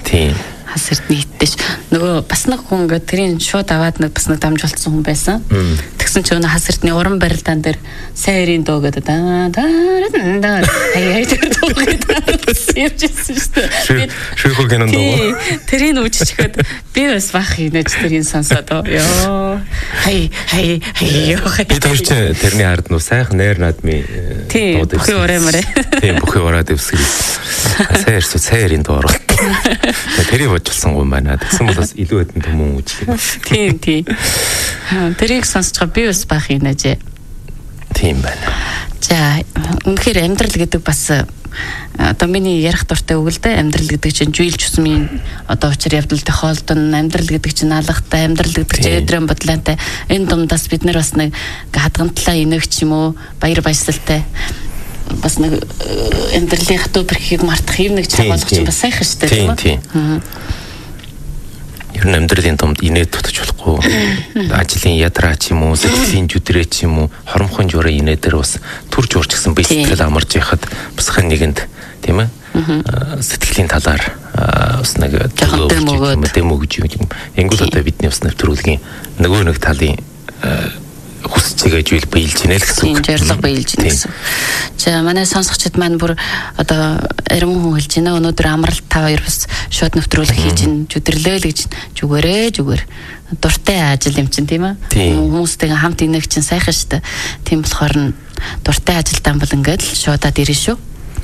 Тийм. Хас эрдний хиттэйч. Нөгөө бас нэг хүн ингээд тэрийн шууд аваад нэг бас нэг дамжуулсан хүн байсан. Тэгсэн чинь өнөө хас эрдний уран барилдаан дээр сайрын дуу гэдэг хай тэр дуу гэдэг явжсэн шүү дээ. Шүүхөө гэнэ дуу. Тэрийг үжчихээд би бас бах хийнэж тэрийг сонсоод ёо. Хай ёо. Би төрч тэрний ард нуу сайхан нээр наадмын дуу. Бүхий урамаарэ. Тийм бүхий ураад өвсгөл. Сайрын дуу оролт. Тэрийг бодчихсан юм байна. Тэгсэн бол бас илүү хэдэн төмөн үжих. Тийм. Тэрийг сонсож би бас бах хийнэж. Тийм байна. За үнэхээр амьдрал гэдэг бас одоо миний ярих дуртай үг л дээ. Амьдрал гэдэг чинь жийлж усмын одоо учир явдалтай хоолтон, амьдрал гэдэг чинь алгатай, амьдрал гэдэг чинь эдрэн бодлоотой. Энэ дундаас бид нар бас нэг хадгантлаа инэгч юм уу, баяр баясгалтай бас нэг амьдралын хатуу бэрхийг мартах юм нэг чагаалах чинь бас сайхан шүү дээ, тийм үү? Ер нь амьдралын дунд инээд дутаж болохгүй. Ажлын ядраа ч юм уу, сэтгэлийн жүдрээ ч юм уу, хоромхон жураа инээдэр бас төрж урч гэсэн бие сэтгэл амарж яхад бас хэн нэгэнд тийм ээ? Сэтгэлийн талаар бас нэг дэм өгж юм. Энгүүл одоо бидний бас нэвтрүүлгийн нөгөө нэг талын хүсцээгэж үйл биелж гинэ л гэсэн үг. Зорилго биелж гинэ гэсэн. За манай сонсогчид маань бүр одоо эргэн хүн хэлж байна. Өнөөдөр амралт та хоёр бас шууд нэвтрүүлэг хийж ин жүдэрлээ л гэж зүгээр. Дуртай ажил юм чинь тийм ээ. Хүмүүстэйгээ хамт инег чинь сайхан шүү дээ. Тийм болохоор нь дуртай ажилтан бол ингээд л шуудаад ирнэ шүү.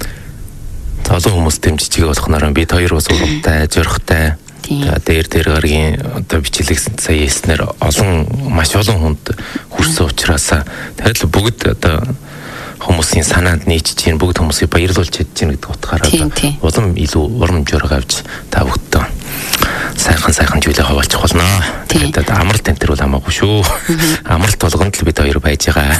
Олон хүмүүс дэмжиж болохноор бид хоёр бас урамтай, зоригтой дээр гаргийн одоо бичлэгсэн сая яснээр маш олон хүнд хүрсэн учраас тэгэхээр бүгд одоо хүмүүсийн санаанд нийцж чинь бүгд хүмүүсийг баярлуулж чадж чинь гэдэг утгаараа улам илүү урам зориг авч та бүгдээ сайхан зүйлээ хаваалчих болно. Тэгээд амралт энэ төр бол хамаагүй шүү. Амралт болгонд л бид хоёр байж байгаа.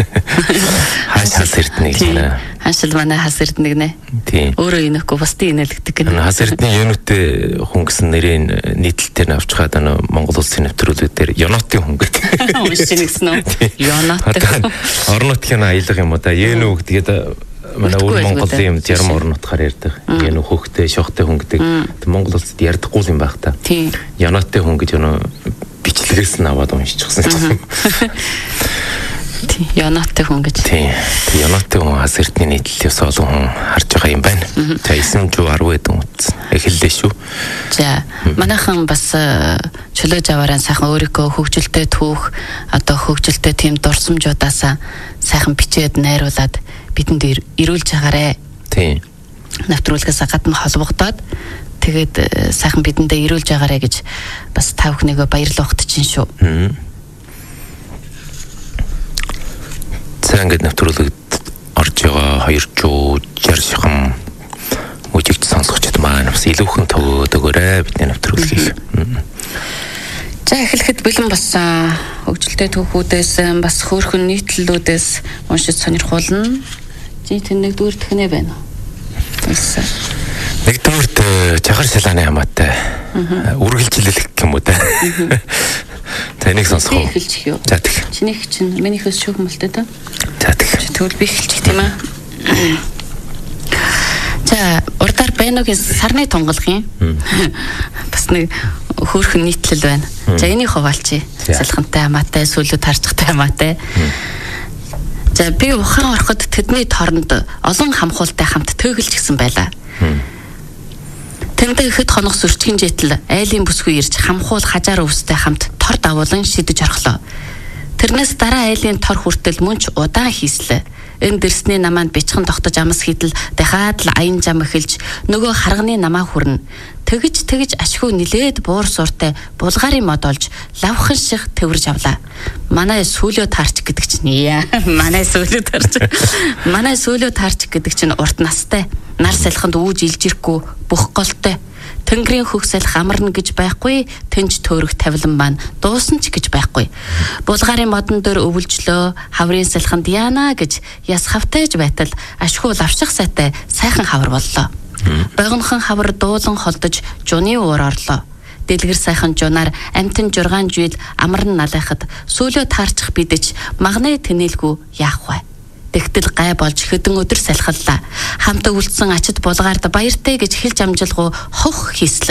Хас эрдэнэ гэнэ. Хашил манай хас эрдэнэ гэнэ. Тийм. Өөрөө инехгүй бусдын инээлгдэг гэнэ. Хас эрдэнэ юунутэй хүн гэсэн нэрийн нийтлэлээр авчихад Монгол улсын нэвтрүүлгүүдээр Ёнотын хүн гэдэг. Уншиж нэгсэн үү? Ёнот. Орон нутгийн аялга юм уу та? Йэнүү гэдэг манай өөр Монголын юм зарим орон нутгаар ярьдаг. Йэнүү хөхтэй, шохтой хүн гэдэг. Монгол улсад ярьдаггүй юм байх та. Тийм. Ёнотын хүн гэж бичлэгээс нь аваад уншчихсан юм. Тийм. Ёнотын хүн гэж. Тийм. Ёнотын хүн хас эрдэнэ нийтлэлээс олон хүн харж байгаа юм байна. За 910 эдэн үтсэн. Эхэллээ шүү. За манайхан бас чөлөөж аваараа сайхан өөрийнхөө хөгжилтэй түүх одоо хөгжилтэй тийм дурсамжуудаасаа сайхан бичээд найруулад бидэнд ирүүлж байгаарэ. Тийм. Нэвтрүүлгээс гадна холбогдоод тэгээд сайхан бидэндээ ирүүлж байгаарэ гэж бас та бүхнийгөө баярлуулахт чинь шүү. За ингээд нэвтрүүлэгт орж байгаа 260 шахам үжигч сонсогчд маань бас илүүхэн төгөөд өгөөрэй бидний нэвтрүүлгийг. За эхлэхэд бэлэн болсон хөгжилтэй түүхүүдээс бас хөөрхөн нийтлэлүүдээс уншиж сонирхуулна. Тэнэг дүүр тхнэ байна. Нэгдүгээрт чахар шалааны хамаатай үргэлжлэлэх юм уу та. Таныг сонсох уу? Эхэлчих юу? За тэг. Чинийх чинь минийхээс шүүх мөлтэй та. За тэг. Тэгвэл би эхэлчих тийм аа. За урдаар байногийн сарны тунгалгын бас нэг хөөрхөн нийтлэл байна. За энийг хуваалчи. Салхантай хамаатай, сүүлүүд харцагтай хамаатай. За би ухаан ороход тэдний тооронд олон хамхуултай хамт төөглж гисэн байлаа. Тэндээ ихэд хоног сүрчгийн житл айлын бүсгүй ирж хамхуул хажаар өвстэй хамт тор давуулан шидэж орхлоо. Тэрнээс дараа айлын тор хүртэл мөн ч удаан хийслээ. Энэ дэрсний намаанд бичхэн тогтож амс хідэл дахиад л аян зам эхэлж нөгөө харганы намаа хүрнэ. Тэгж ашгүй нилээд буур суртай булгаарын мод олж лавхан шиг төвөрж авлаа. Манай сүүлөө таарч гэдэг чинь манай сүүлөө таарч гэдэг чинь урт настай. Нар салханд үүж илжирэхгүй бүх голтой. Тэнгэрийн хөгсөлх амарна гэж байхгүй, тэнж төөрөх тавилан маань дуусан ч гэж байхгүй. Булгаарын модон дээр өвөлжлөө, хаврын салханд яана гэж яс хавтайж байтал ашгүй лавших сайтай сайхан хавар боллоо. Богинохон хавар дуулан холдож жуны уур орлоо. Дэлгэр сайхан жунаар амтэн 6 жил амарн налайхад сүүлөө таарчих бидэж магнаа тэнэлгүй яах вэ? Тэгтэл гай болж хэдэн өдөр салхаллаа. Хамтаа үлдсэн ачид булгаард баяртай гэж хэлж амжилгуу хох хийслээ.